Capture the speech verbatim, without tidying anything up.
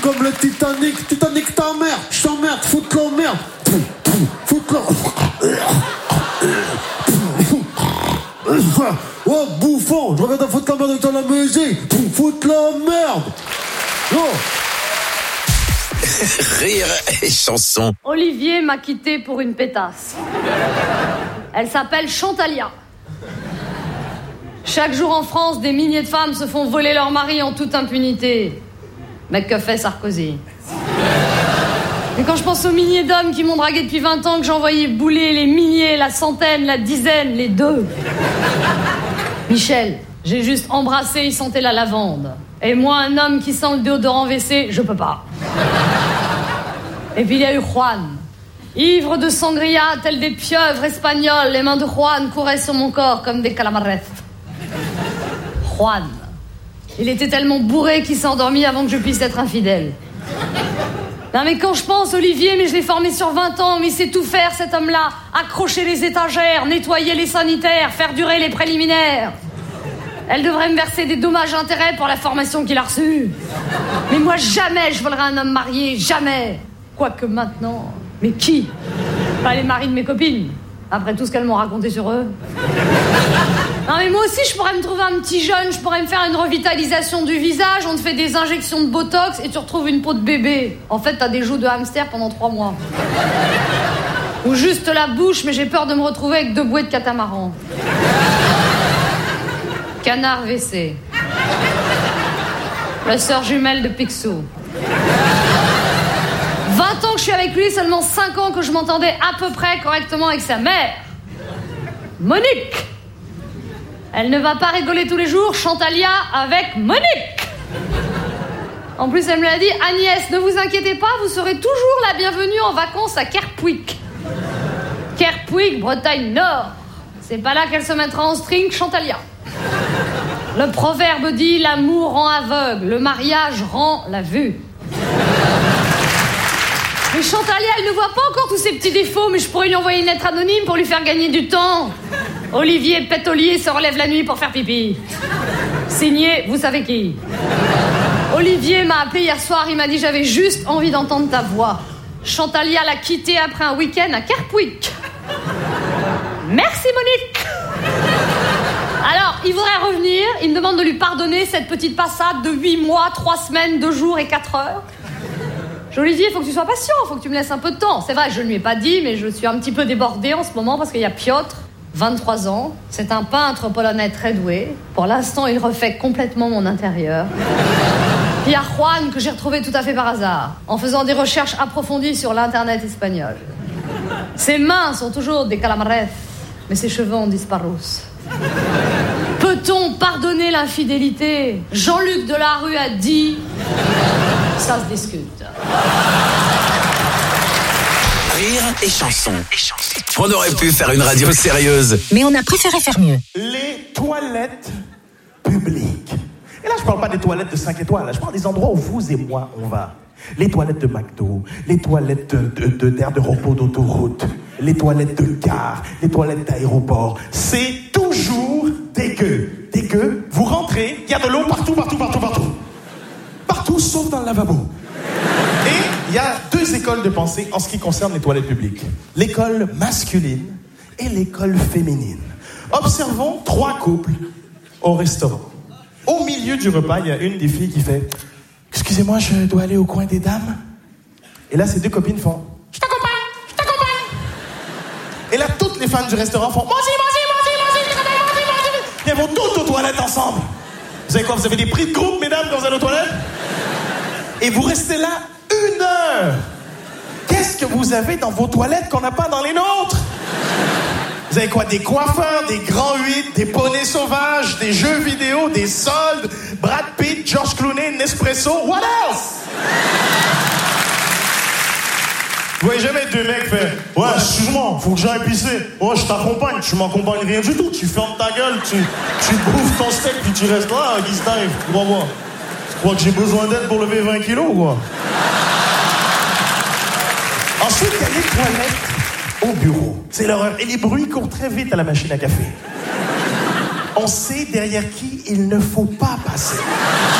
comme le Titanic. Titanic ta mère, je t'emmerde, foute la merde. Foute la... Oh, bouffon, je reviens de foutre la merde avec la musique. Foutre la merde. Oh. Rire et chanson. Olivier m'a quitté pour une pétasse. Elle s'appelle Chantalia. Chaque jour en France, des milliers de femmes se font voler leur mari en toute impunité. Mais que fait Sarkozy? Et quand je pense aux milliers d'hommes qui m'ont dragué depuis vingt ans, que j'ai envoyé bouler, les milliers, la centaine, la dizaine, les deux. Michel, j'ai juste embrassé, il sentait la lavande. Et moi, un homme qui sent le déodorant W C, je peux pas. Et puis il y a eu Juan. Ivre de sangria, tel des pieuvres espagnoles, les mains de Juan couraient sur mon corps comme des calamares. Juan. Il était tellement bourré qu'il s'est endormi avant que je puisse être infidèle. Non mais quand je pense, Olivier, mais je l'ai formé sur vingt ans, mais il sait tout faire cet homme-là. Accrocher les étagères, nettoyer les sanitaires, faire durer les préliminaires. Elle devrait me verser des dommages et intérêts pour la formation qu'il a reçue. Mais moi, jamais je volerai un homme marié, jamais. Quoique maintenant... Mais qui? Pas les maris de mes copines, après tout ce qu'elles m'ont raconté sur eux. Non mais moi aussi, je pourrais me trouver un petit jeune, je pourrais me faire une revitalisation du visage, on te fait des injections de botox et tu retrouves une peau de bébé. En fait, t'as des joues de hamster pendant trois mois. Ou juste la bouche, mais j'ai peur de me retrouver avec deux bouées de catamaran. Canard W C. La sœur jumelle de Picsou. vingt ans que je suis avec lui, seulement cinq ans que je m'entendais à peu près correctement avec sa mère. Monique. Elle ne va pas rigoler tous les jours, Chantalia avec Monique. En plus, elle me l'a dit, Agnès, ne vous inquiétez pas, vous serez toujours la bienvenue en vacances à Kerpuig. Kerpuig, Bretagne Nord. C'est pas là qu'elle se mettra en string, Chantalia. Le proverbe dit, l'amour rend aveugle, le mariage rend la vue. Mais Chantalia, elle ne voit pas encore tous ses petits défauts, mais je pourrais lui envoyer une lettre anonyme pour lui faire gagner du temps. Olivier Pétolier se relève la nuit pour faire pipi. Signé, vous savez qui. Olivier m'a appelé hier soir, il m'a dit j'avais juste envie d'entendre ta voix. Chantalia l'a quitté après un week-end à Kerpuig. Merci Monique. Alors, il voudrait revenir, il me demande de lui pardonner cette petite passade de huit mois, trois semaines, deux jours et quatre heures. Olivier, il faut que tu sois patient, il faut que tu me laisses un peu de temps. C'est vrai, je ne lui ai pas dit, mais je suis un petit peu débordée en ce moment parce qu'il y a Piotr, vingt-trois ans. C'est un peintre polonais très doué. Pour l'instant, il refait complètement mon intérieur. Puis il y a Juan, que j'ai retrouvé tout à fait par hasard, en faisant des recherches approfondies sur l'internet espagnol. Ses mains sont toujours des calamares, mais ses cheveux ont disparu. Peut-on pardonner l'infidélité? Jean-Luc Delarue a dit... Ça se discute. Rire et chanson. On aurait pu faire une radio sérieuse, mais on a préféré faire mieux. Les toilettes publiques. Et là, je parle pas des toilettes de cinq étoiles. Là, je parle des endroits où vous et moi, on va. Les toilettes de McDo, les toilettes de, de, d'aire de repos d'autoroute, les toilettes de gare, les toilettes d'aéroport. C'est toujours dégueu. Dégueu. Vous rentrez, il y a de l'eau partout, partout, partout, partout. Partout sauf dans le lavabo. Et il y a deux écoles de pensée en ce qui concerne les toilettes publiques. L'école masculine et l'école féminine. Observons trois couples au restaurant. Au milieu du repas, il y a une des filles qui fait « Excusez-moi, je dois aller au coin des dames. » Et là, ces deux copines font « Je t'accompagne, je t'accompagne. » Et là, toutes les fans du restaurant font « Moi aussi, moi aussi, moi aussi, moi aussi, je t'accompagne, moi aussi, moi aussi. » Et elles vont toutes aux toilettes ensemble. Vous savez quoi, vous avez des prix de groupe, mesdames, quand vous allez aux toilettes? Et vous restez là une heure. Qu'est-ce que vous avez dans vos toilettes qu'on n'a pas dans les nôtres? Vous avez quoi? Des coiffeurs, des grands huit, des poneys sauvages, des jeux vidéo, des soldes, Brad Pitt, George Clooney, Nespresso, what else? Vous voyez jamais deux mecs faire « Ouais, excuse-moi, faut que j'aille pisser. Ouais, je t'accompagne. Tu m'accompagnes rien du tout. Tu fermes ta gueule, tu, tu bouffes ton steak, puis tu restes là, Guy Steve. Tu crois quoi? Tu crois que j'ai besoin d'aide pour lever vingt kilos, quoi? » Ensuite, il y a les toilettes au bureau. C'est l'horreur. Et les bruits courent très vite à la machine à café. On sait derrière qui il ne faut pas passer.